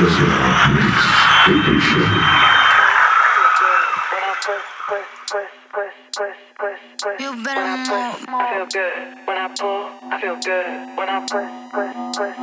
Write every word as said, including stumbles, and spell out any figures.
You better move. I feel good when I pull. I feel good when I push, push, push.